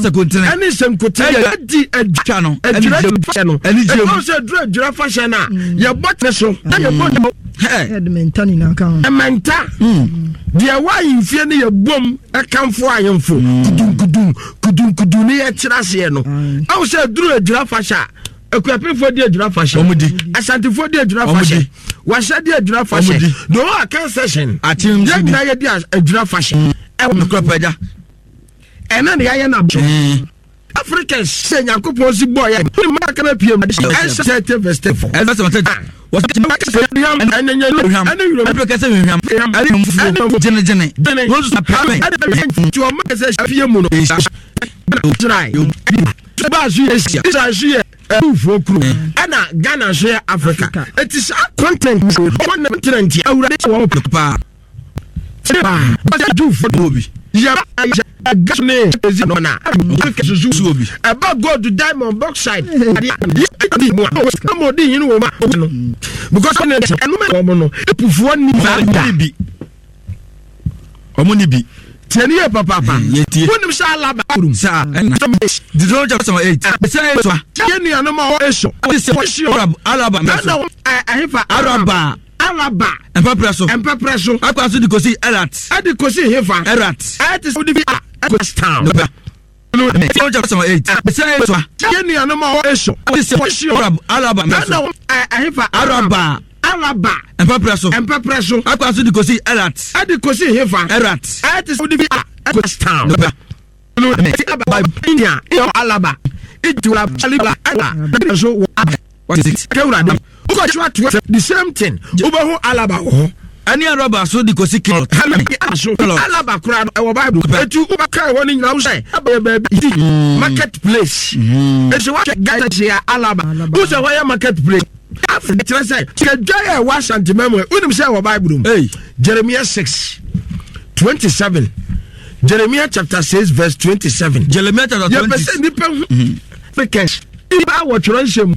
se kontene ani sem kontene adi adwa no adwira fashion no ani je no se adwira fashion na ye bot ne so na ye bot menta ni na kan menta dia wa yimfie ne ye bom akamfo ayemfo kudun ne ye kirase no awu se adwira adwira fashion Ekwapifo di adwira fashion omudi asantifo di adwira fashion wahye di adwira fashion do a can session atim ye na ye di adwira fashion e wo kropaja ena ne ya na Africans say Yakopon si boy ya ni ma kana piem na set veste for e veste mate was Ana Ghana share Africa. It is our content. One trend. Do for Bobby. About go to diamond bauxite. Because Teniye papa. Wonu sha alaba room sa. The don't just 8. Say so. Yeni anoma eso. Alaba. Ahefa Alaba. Empapre so. Akwa so di kosi Erat. Adi kosi hefa. Erat. Ati so di town. No. Don't just 8. Say so. Yeni anoma eso. Alaba. Ahefa Alaba. Empapre so. Akwa so di kosi Erat. Adi kosi hefa. Erat. Ati so di town. India. Alaba. Itula Alaba. So what is it? The same thing. Ubaho Alaba. Any Araba so the Kosi Alaba crowd our Bible. You Ubaka one in Lausa marketplace. It's what guys here Alaba. Who's a wire marketplace? Africa say Jaya was anti memory. Wouldn't say our Bible. Hey, Jeremiah 6:27. Jeremiah chapter 6 verse 27. Jeremiah chapter 20. Because I watch ransom.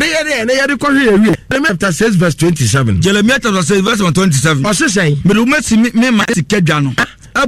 Chapter 6 verse 27. Jeremiah chapter 6 verse 27. What's it saying? Me do me ma si kedwa no.